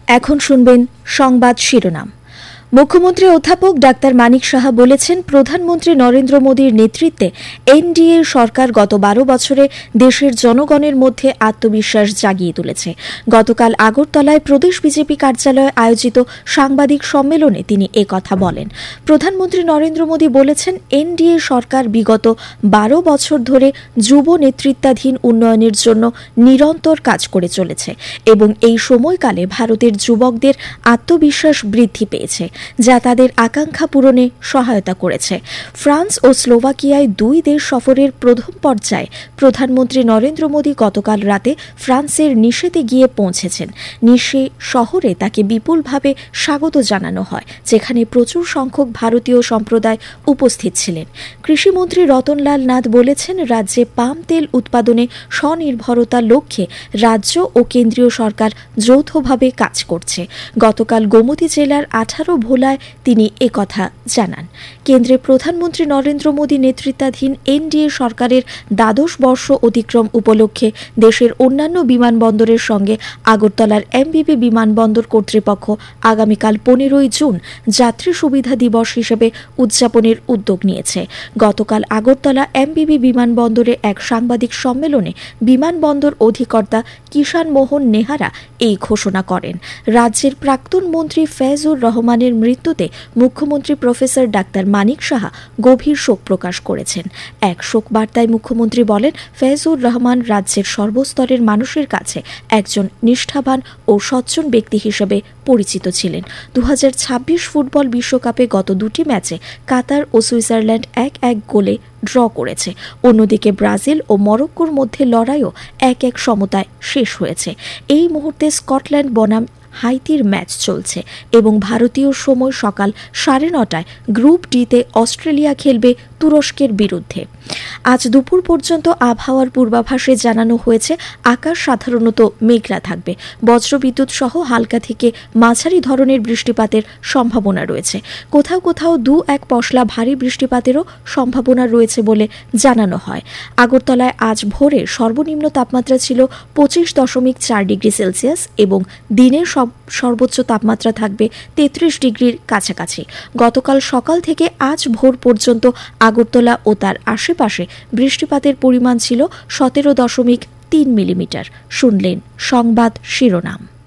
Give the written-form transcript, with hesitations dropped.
এখন শুনবেন সংবাদ শিরোনাম। মুখ্যমন্ত্রী অধ্যাপক ডাক্তার মানিক সাহা বলেছেন, প্রধানমন্ত্রী নরেন্দ্র মোদীর নেতৃত্বে এনডিএ সরকার গত 12 বছরে দেশের জনগণের মধ্যে আত্মবিশ্বাস জাগিয়ে তুলেছে। গতকাল আগরতলায় প্রদেশ বিজেপি কার্যালয়ে আয়োজিত সাংবাদিক সম্মেলনে তিনি একথা বলেন। প্রধানমন্ত্রী নরেন্দ্র মোদী বলেছেন, এনডিএ সরকার বিগত 12 বছর ধরে যুব নেতৃত্বাধীন উন্নয়নের জন্য নিরন্তর কাজ করে চলেছে এবং এই সময়কালে ভারতের যুবকদের আত্মবিশ্বাস বৃদ্ধি পেয়েছে, যা তাদের আকাঙ্ক্ষা পূরণে সহায়তা করেছে। ফ্রান্স ও স্লোভাকিয়ায় 2 দেশ সফরের প্রথম পর্যায়ে প্রধানমন্ত্রী নরেন্দ্র মোদী গতকাল রাতে ফ্রান্সের নিশেতে গিয়ে পৌঁছেছেন। নিশে শহরে তাকে বিপুলভাবে স্বাগত জানানো হয়, যেখানে প্রচুর সংখ্যক ভারতীয় সম্প্রদায় উপস্থিত ছিলেন। কৃষিমন্ত্রী রতনলাল নাথ বলেছেন, রাজ্যে পাম তেল উৎপাদনে স্বনির্ভরতার লক্ষ্যে রাজ্য ও কেন্দ্রীয় সরকার যৌথভাবে কাজ করছে। গতকাল গোমতী জেলার 18 ভোলায় তিনি একথা জানান। কেন্দ্রে প্রধানমন্ত্রী নরেন্দ্র মোদী নেতৃত্বাধীন এনডিএ সরকারের 12 বর্ষ অতিক্রম উপলক্ষে দেশের অন্যান্য বিমানবন্দরের সঙ্গে আগরতলার এমবিবি বিমানবন্দর কর্তৃপক্ষ আগামীকাল 15 জুন যাত্রী সুবিধা দিবস হিসেবে উদযাপনের উদ্যোগ নিয়েছে। গতকাল আগরতলা এমবিবি বিমানবন্দরে এক সাংবাদিক সম্মেলনে বিমানবন্দর অধিকর্তা কিষান মোহন নেহারা এই ঘোষণা করেন। রাজ্যের প্রাক্তন মন্ত্রী ফেজুর রহমানের মৃত্যুতে মুখ্যমন্ত্রী প্রফেসর ডাক্তার মানিক সাহা গভীর শোক প্রকাশ করেছেন। এক শোক বার্তায় মুখ্যমন্ত্রী বলেন, ফেজুর রহমান রাজ্যের সর্বস্তরের মানুষের কাছে একজন নিষ্ঠাবান ও সজ্জন ব্যক্তি হিসেবে পরিচিত ছিলেন। 2026 ফুটবল বিশ্বকাপে গত 2টি ম্যাচে কাতার ও সুইজারল্যান্ড 1-1 গোলে ড্র করেছে। অন্যদিকে ব্রাজিল ও মরক্কোর মধ্যে লড়াইও 1-1 সমতায় শেষ হয়েছে। এই মুহূর্তে স্কটল্যান্ড বনাম হাইতির ম্যাচ চলছে এবং ভারতীয় সময় সকাল 9:30টায় গ্রুপ ডিতে অস্ট্রেলিয়া খেলবে তুরস্কের বিরুদ্ধে। আজ দুপুর পর্যন্ত আবহাওয়ার পূর্বাভাসে জানানো হয়েছে, আকাশ সাধারণত মেঘলা থাকবে। বজ্রবিদ্যুৎ সহ হালকা থেকে মাঝারি ধরনের বৃষ্টিপাতের সম্ভাবনা রয়েছে। কোথাও কোথাও 2-1 পশলা ভারী বৃষ্টিপাতেরও সম্ভাবনা রয়েছে বলে জানানো হয়। আগরতলায় আজ ভোরে সর্বনিম্ন তাপমাত্রা ছিল 25.4 ডিগ্রি সেলসিয়াস এবং দিনের সর্বোচ্চ তাপমাত্রা থাকবে 33 ডিগ্রির কাছাকাছি। গতকাল সকাল থেকে আজ ভোর পর্যন্ত আগরতলা ও তার আশেপাশে বৃষ্টিপাতের পরিমাণ ছিল 17.3 মিলিমিটার। শুনলেন সংবাদ শিরোনাম।